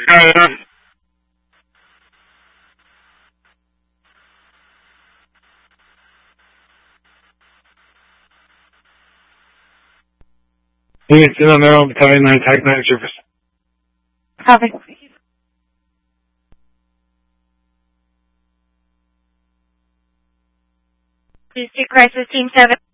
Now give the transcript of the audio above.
Units in on their own, Battalion 9, Tag 9 Troopers. Copy. Please to Crisis Team 7.